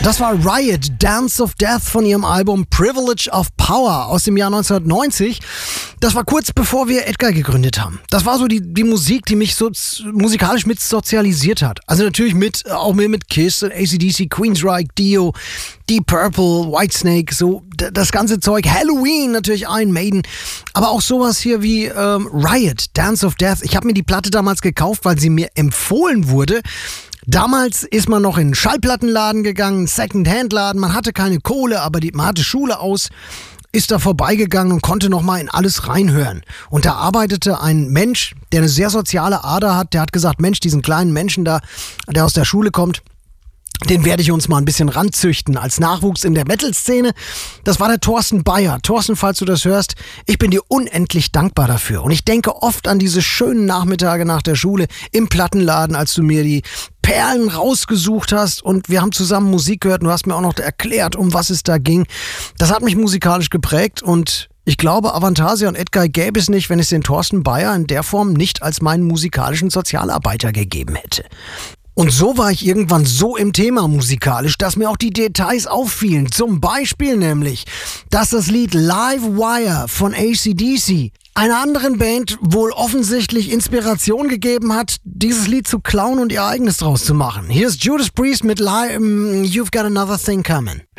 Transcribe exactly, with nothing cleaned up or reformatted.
Das war Riot, Dance of Death von ihrem Album Privilege of Power aus dem Jahr neunzehnhundertneunzig. Das war kurz bevor wir Edguy gegründet haben. Das war so die, die Musik, die mich so musikalisch mit sozialisiert hat. Also natürlich mit, auch mehr mit Kiss, A C D C, Queensryche, Dio, Deep Purple, Whitesnake, so das ganze Zeug. Halloween, natürlich Iron Maiden. Aber auch sowas hier wie ähm, Riot, Dance of Death. Ich habe mir die Platte damals gekauft, weil sie mir empfohlen wurde. Damals ist man noch in einen Schallplattenladen gegangen, Second-Hand-Laden, man hatte keine Kohle, aber die, man hatte Schule aus, ist da vorbeigegangen und konnte noch mal in alles reinhören. Und da arbeitete ein Mensch, der eine sehr soziale Ader hat, der hat gesagt, Mensch, diesen kleinen Menschen da, der aus der Schule kommt, den werde ich uns mal ein bisschen ranzüchten als Nachwuchs in der Metal-Szene. Das war der Thorsten Bayer. Thorsten, falls du das hörst, ich bin dir unendlich dankbar dafür. Und ich denke oft an diese schönen Nachmittage nach der Schule im Plattenladen, als du mir die Perlen rausgesucht hast und wir haben zusammen Musik gehört und du hast mir auch noch erklärt, um was es da ging. Das hat mich musikalisch geprägt und ich glaube, Avantasia und Edguy gäbe es nicht, wenn es den Thorsten Bayer in der Form nicht als meinen musikalischen Sozialarbeiter gegeben hätte. Und so war ich irgendwann so im Thema musikalisch, dass mir auch die Details auffielen. Zum Beispiel nämlich, dass das Lied Live Wire von A C D C einer anderen Band wohl offensichtlich Inspiration gegeben hat, dieses Lied zu klauen und ihr eigenes draus zu machen. Hier ist Judas Priest mit Live, um, You've Got Another Thing Coming.